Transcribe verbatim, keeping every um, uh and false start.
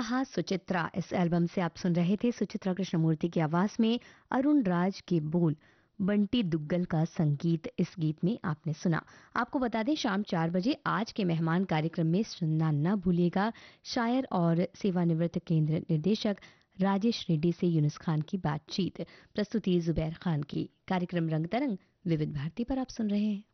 आहा सुचित्रा, इस एल्बम से आप सुन रहे थे सुचित्रा कृष्णमूर्ति की आवाज में अरुण राज के बोल, बंटी दुग्गल का संगीत इस गीत में आपने सुना। आपको बता दें शाम चार बजे आज के मेहमान कार्यक्रम में सुनना न भूलिएगा शायर और सेवानिवृत्त केंद्र निदेशक राजेश रेड्डी से यूनुस खान की बातचीत। प्रस्तुति जुबैर खान की। कार्यक्रम रंग तरंग विविध भारती पर आप सुन रहे हैं।